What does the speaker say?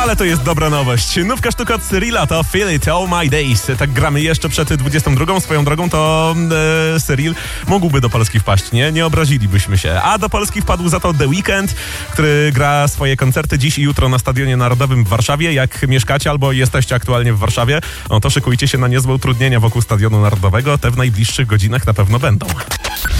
Ale to jest dobra nowość. Nówka sztuka od Cyrilla to Feel It All My Days. Tak gramy jeszcze przed 22. Swoją drogą to Cyril mógłby do Polski wpaść, nie? Nie obrazilibyśmy się. A do Polski wpadł za to The Weeknd, który gra swoje koncerty dziś i jutro na Stadionie Narodowym w Warszawie. Jak mieszkacie albo jesteście aktualnie w Warszawie, no to szykujcie się na niezłe utrudnienia wokół Stadionu Narodowego. Te w najbliższych godzinach na pewno będą.